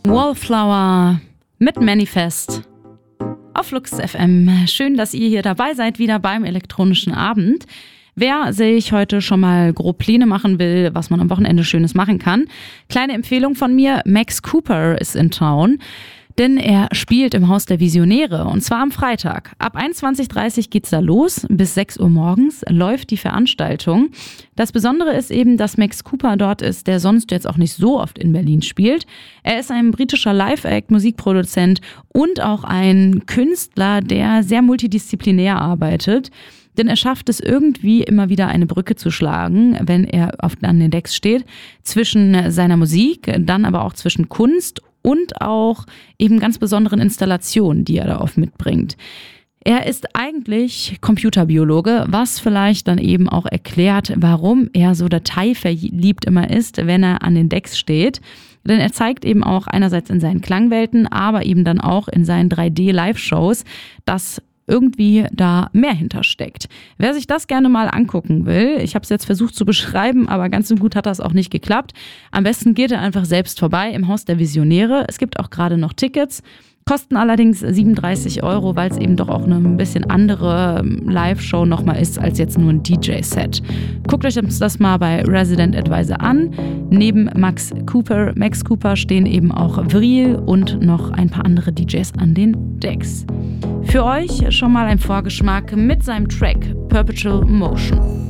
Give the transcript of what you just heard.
Wallflower mit Manifest auf Flux FM. Schön, dass ihr hier dabei seid, wieder beim elektronischen Abend. Wer sich heute schon mal grob Pläne machen will, was man am Wochenende Schönes machen kann, kleine Empfehlung von mir, Max Cooper ist in Town. Denn er spielt im Haus der Visionäre und zwar am Freitag. Ab 21:30 Uhr geht's da los, bis 6 Uhr morgens läuft die Veranstaltung. Das Besondere ist eben, dass Max Cooper dort ist, der sonst jetzt auch nicht so oft in Berlin spielt. Er ist ein britischer Live-Act, Musikproduzent und auch ein Künstler, der sehr multidisziplinär arbeitet. Denn er schafft es irgendwie immer wieder eine Brücke zu schlagen, wenn er an den Decks steht, zwischen seiner Musik, dann aber auch zwischen Kunst und auch eben ganz besonderen Installationen, die er da oft mitbringt. Er ist eigentlich Computerbiologe, was vielleicht dann eben auch erklärt, warum er so detailverliebt immer ist, wenn er an den Decks steht. Denn er zeigt eben auch einerseits in seinen Klangwelten, aber eben dann auch in seinen 3D-Live-Shows, dass irgendwie da mehr hintersteckt. Wer sich das gerne mal angucken will, ich habe es jetzt versucht zu beschreiben, aber ganz so gut hat das auch nicht geklappt. Am besten geht er einfach selbst vorbei im Haus der Visionäre. Es gibt auch gerade noch Tickets, kosten allerdings 37 €, weil es eben doch auch eine ein bisschen andere Live-Show nochmal ist als jetzt nur ein DJ-Set. Guckt euch das mal bei Resident Advisor an. Neben Max Cooper stehen eben auch Vril und noch ein paar andere DJs an den Decks. Für euch schon mal ein Vorgeschmack mit seinem Track Perpetual Motion.